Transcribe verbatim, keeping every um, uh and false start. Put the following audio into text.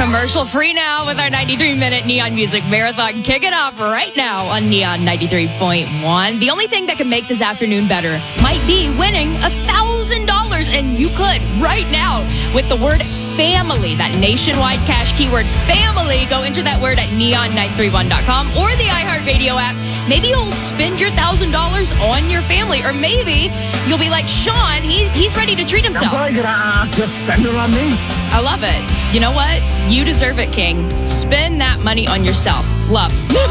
Commercial free now with our ninety-three minute Neon Music Marathon kicking off right now on Neon ninety-three point one. The only thing that can make this afternoon better might be winning one thousand dollars, and you could right now with the word family, that nationwide cash keyword family. Go enter that word at neon nine three one dot com or the iHeartRadio app. Maybe you'll spend your one thousand dollars on your family, or maybe you'll be like Sean, he, he's ready to treat himself. I'm probably gonna just spend it on me. I love it. You know what? You deserve it, King. Spend that money on yourself. Love.